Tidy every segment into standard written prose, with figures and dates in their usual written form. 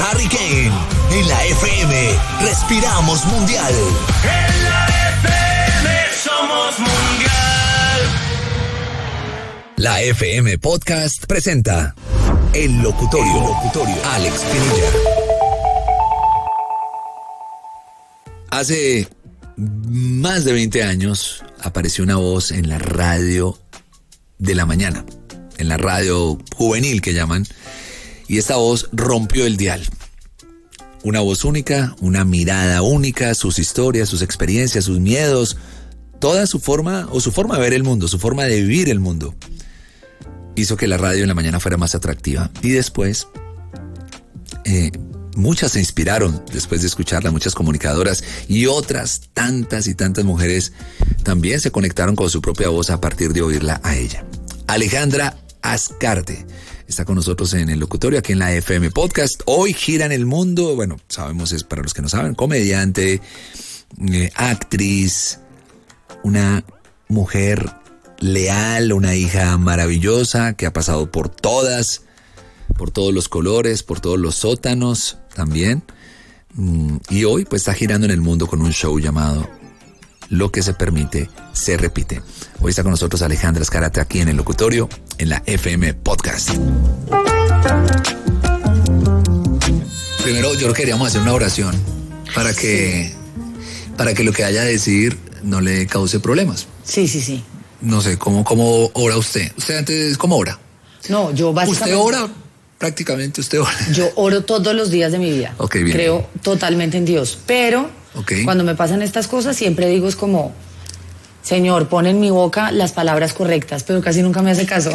Harry Kane. En la FM, respiramos mundial. En la FM somos mundial. La FM Podcast presenta El Locutorio. Alex Pinilla. Hace más de 20 años apareció una voz en la radio de la mañana, en la radio juvenil que llaman, y esta voz rompió el dial. Una voz única, una mirada única, sus historias, sus experiencias, sus miedos, toda su forma de ver el mundo, su forma de vivir el mundo, hizo que la radio en la mañana fuera más atractiva. Y después, muchas se inspiraron después de escucharla, muchas comunicadoras y otras tantas y tantas mujeres también se conectaron con su propia voz a partir de oírla a ella. Alejandra Azcárate está con nosotros en el locutorio aquí en la FM Podcast. Hoy gira en el mundo, bueno, sabemos, es para los que no saben, comediante, actriz, una mujer leal, una hija maravillosa que ha pasado por todos los colores, por todos los sótanos también. Y hoy pues está girando en el mundo con un show llamado Lo que se permite, se repite. Hoy está con nosotros Alejandra Azcárate aquí en el locutorio, en la FM Podcast. Primero yo queríamos hacer una oración para que lo que haya a decir no le cause problemas. Sí. No sé, ¿cómo ora usted? ¿Usted antes cómo ora? No, yo básicamente... ¿Usted ora? Prácticamente usted ora. Yo oro todos los días de mi vida. Okay, bien. Creo totalmente en Dios. Pero cuando me pasan estas cosas siempre digo es como, Señor, pon en mi boca las palabras correctas, pero casi nunca me hace caso.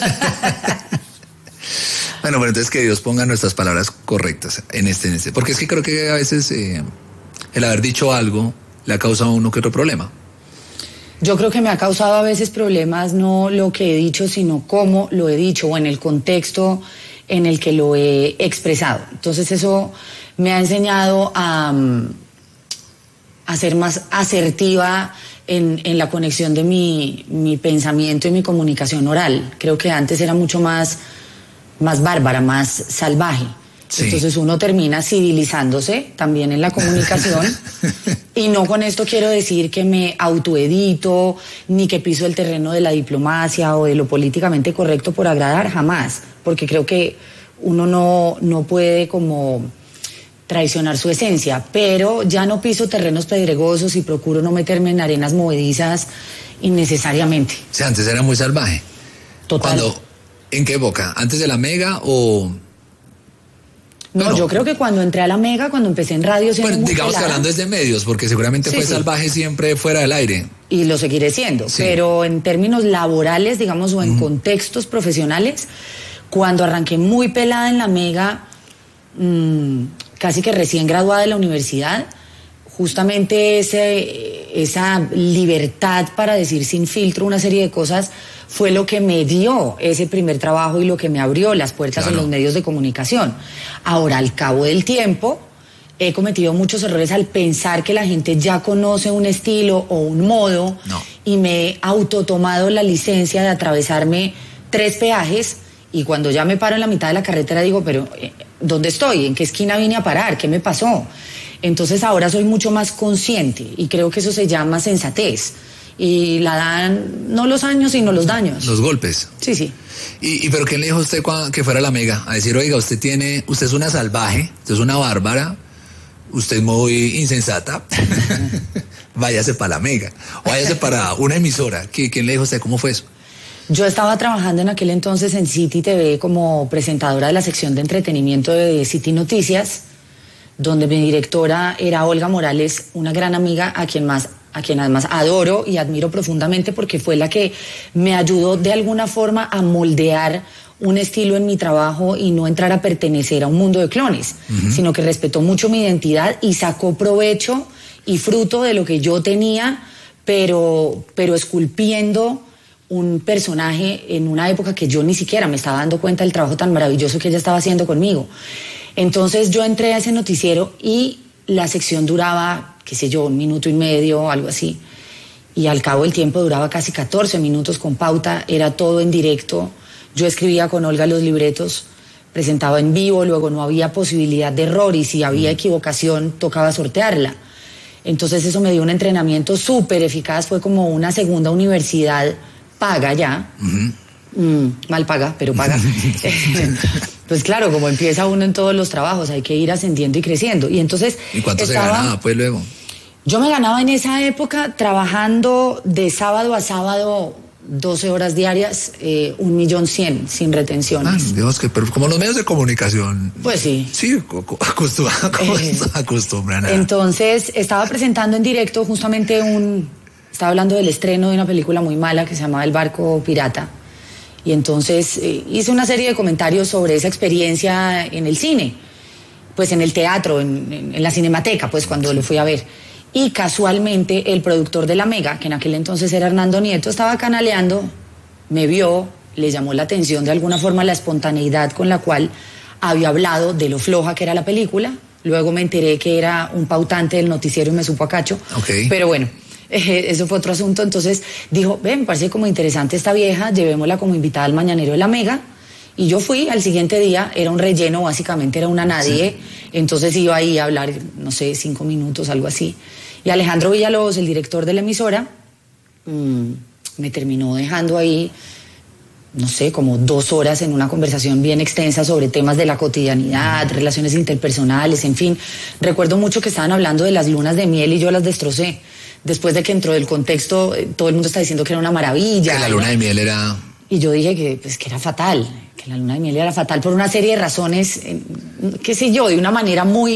Bueno, pero entonces que Dios ponga nuestras palabras correctas en este. Porque es que creo que a veces el haber dicho algo le ha causado uno que otro problema. Yo creo que me ha causado a veces problemas no lo que he dicho, sino cómo lo he dicho o en el contexto en el que lo he expresado. Entonces eso me ha enseñado a ser más asertiva en la conexión de mi pensamiento y mi comunicación oral. Creo que antes era mucho más bárbara, más salvaje. Sí. Entonces uno termina civilizándose también en la comunicación. Y no con esto quiero decir que me autoedito, ni que piso el terreno de la diplomacia o de lo políticamente correcto por agradar, jamás. Porque creo que uno no puede como traicionar su esencia, pero ya no piso terrenos pedregosos y procuro no meterme en arenas movedizas innecesariamente. O sea, antes era muy salvaje. Total. ¿En qué época? ¿Antes de la Mega o...? No, yo creo que cuando entré a la Mega, cuando empecé en radio... Bueno, digamos que hablando desde medios, porque seguramente fue salvaje siempre fuera del aire. Y lo seguiré siendo, pero en términos laborales, digamos, o en contextos profesionales, cuando arranqué muy pelada en la Mega, casi que recién graduada de la universidad, justamente esa libertad para decir sin filtro una serie de cosas fue lo que me dio ese primer trabajo y lo que me abrió las puertas en los medios de comunicación. Ahora, al cabo del tiempo, he cometido muchos errores al pensar que la gente ya conoce un estilo o un modo y me he autotomado la licencia de atravesarme 3 peajes y cuando ya me paro en la mitad de la carretera digo, pero ¿dónde estoy? ¿En qué esquina vine a parar? ¿Qué me pasó? Entonces ahora soy mucho más consciente y creo que eso se llama sensatez. Y la dan no los años, sino los daños. Los golpes. Sí. ¿Y pero qué le dijo usted que fuera a la Mega? A decir, oiga, usted es una salvaje, usted es una bárbara, usted es muy insensata, váyase para la Mega, o váyase para una emisora. ¿Quién le dijo a usted? ¿Cómo fue eso? Yo estaba trabajando en aquel entonces en City TV como presentadora de la sección de entretenimiento de City Noticias, donde mi directora era Olga Morales, una gran amiga a quien además adoro y admiro profundamente porque fue la que me ayudó de alguna forma a moldear un estilo en mi trabajo y no entrar a pertenecer a un mundo de clones, sino que respetó mucho mi identidad y sacó provecho y fruto de lo que yo tenía, pero esculpiendo un personaje en una época que yo ni siquiera me estaba dando cuenta del trabajo tan maravilloso que ella estaba haciendo conmigo. Entonces yo entré a ese noticiero y la sección duraba, qué sé yo, 1 minuto y medio, algo así. Y al cabo del tiempo duraba casi 14 minutos con pauta, era todo en directo. Yo escribía con Olga los libretos, presentaba en vivo, luego no había posibilidad de error y si había equivocación tocaba sortearla. Entonces eso me dio un entrenamiento súper eficaz, fue como una segunda universidad paga ya, mal paga, pero paga. Pues claro, como empieza uno en todos los trabajos, hay que ir ascendiendo y creciendo. Y entonces ¿Y cuánto se ganaba pues luego? Yo me ganaba en esa época trabajando de sábado a sábado 12 horas diarias, 1.100.000 sin retenciones. Dios, que pero como los medios de comunicación. Pues sí. Sí, acostumbran a... Entonces, estaba presentando en directo justamente estaba hablando del estreno de una película muy mala que se llamaba El Barco Pirata. Y entonces hice una serie de comentarios sobre esa experiencia en el cine, pues en el teatro, en la Cinemateca, pues cuando lo fui a ver. Y casualmente el productor de La Mega, que en aquel entonces era Hernando Nieto, estaba canaleando, me vio, le llamó la atención de alguna forma la espontaneidad con la cual había hablado de lo floja que era la película. Luego me enteré que era un pautante del noticiero y me supo a cacho. Okay. Pero bueno, eso fue otro asunto. Entonces dijo, me parece como interesante esta vieja, llevémosla como invitada al mañanero de La Mega. Y yo fui al siguiente día, era un relleno, básicamente era una nadie. Sí. Entonces iba ahí a hablar, no sé, 5 minutos, algo así. Y Alejandro Villalobos, el director de la emisora, me terminó dejando ahí, no sé, como 2 horas en una conversación bien extensa sobre temas de la cotidianidad, relaciones interpersonales, en fin. Recuerdo mucho que estaban hablando de las lunas de miel y yo las destrocé. Después de que entró del contexto, todo el mundo está diciendo que era una maravilla. Que la luna de miel era... Y yo dije que era fatal, que la luna de miel era fatal por una serie de razones, qué sé yo, de una manera muy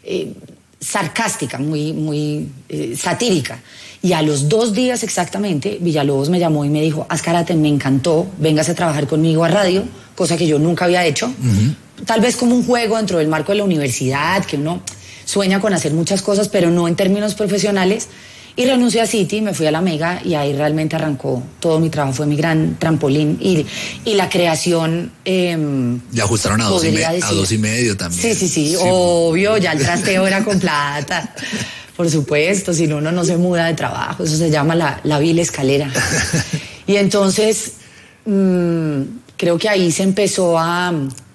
sarcástica, muy satírica. Y a los 2 días exactamente, Villalobos me llamó y me dijo, haz karate, me encantó, véngase a trabajar conmigo a radio, cosa que yo nunca había hecho. Tal vez como un juego dentro del marco de la universidad, que uno sueña con hacer muchas cosas, pero no en términos profesionales. Y renuncié a City, me fui a La Mega y ahí realmente arrancó todo mi trabajo, fue mi gran trampolín y la creación... ya ajustaron a 2.5 también. Sí, obvio, ya el trasteo era con plata, por supuesto, si no, uno no se muda de trabajo, eso se llama la vil escalera. Y entonces, creo que ahí se empezó a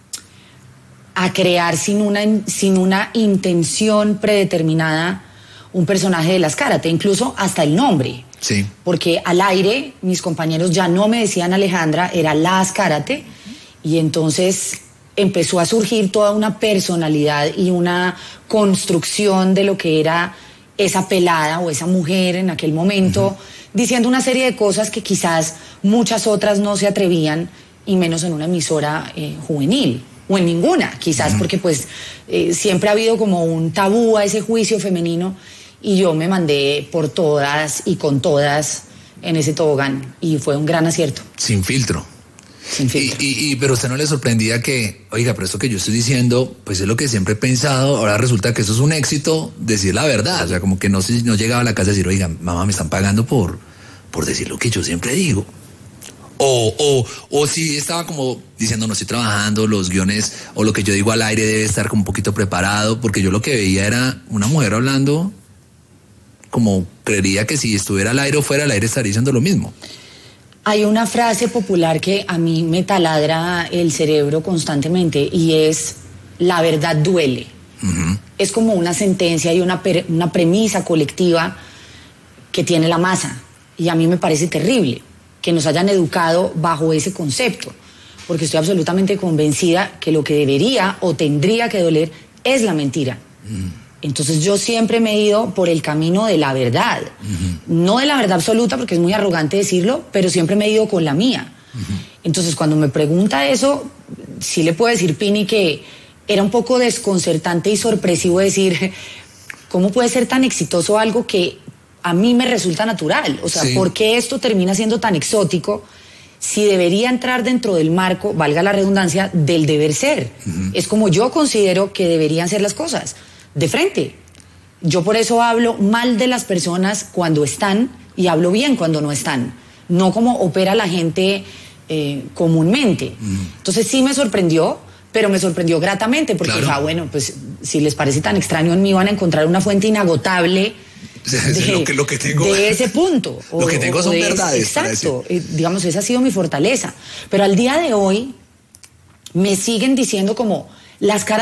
crear sin una intención predeterminada un personaje de las karate, incluso hasta el nombre. Sí. Porque al aire mis compañeros ya no me decían Alejandra, era las karate, y entonces empezó a surgir toda una personalidad y una construcción de lo que era esa pelada o esa mujer en aquel momento, diciendo una serie de cosas que quizás muchas otras no se atrevían, y menos en una emisora juvenil. O en ninguna, quizás, porque pues siempre ha habido como un tabú a ese juicio femenino, y yo me mandé por todas y con todas en ese tobogán, y fue un gran acierto. Sin filtro. Sin filtro. Pero a usted no le sorprendía que, oiga, pero esto que yo estoy diciendo, pues es lo que siempre he pensado, ahora resulta que eso es un éxito, decir la verdad, o sea, como que no llegaba a la casa a decir, oiga, mamá, me están pagando por decir lo que yo siempre digo. O si estaba como diciendo, no estoy trabajando, los guiones o lo que yo digo al aire debe estar como un poquito preparado, porque yo lo que veía era una mujer hablando como creería que si estuviera al aire o fuera al aire estaría diciendo lo mismo. Hay una frase popular que a mí me taladra el cerebro constantemente y es, la verdad duele. Es como una sentencia y una premisa colectiva que tiene la masa, y a mí me parece terrible que nos hayan educado bajo ese concepto, porque estoy absolutamente convencida que lo que debería o tendría que doler es la mentira. Entonces yo siempre me he ido por el camino de la verdad, no de la verdad absoluta, porque es muy arrogante decirlo, pero siempre me he ido con la mía. Entonces cuando me pregunta eso, sí le puedo decir, Pini, que era un poco desconcertante y sorpresivo decir, ¿cómo puede ser tan exitoso algo que a mí me resulta natural? O sea, sí. ¿Por qué esto termina siendo tan exótico si debería entrar dentro del marco, valga la redundancia, del deber ser? Es como yo considero que deberían ser las cosas, de frente. Yo por eso hablo mal de las personas cuando están y hablo bien cuando no están, no como opera la gente comúnmente. Entonces sí me sorprendió, pero me sorprendió gratamente, porque claro. Bueno, pues si les parece tan extraño en mí, van a encontrar una fuente inagotable lo que tengo, de ese punto. Lo que tengo son verdades. Exacto, digamos, esa ha sido mi fortaleza. Pero al día de hoy, me siguen diciendo como las caras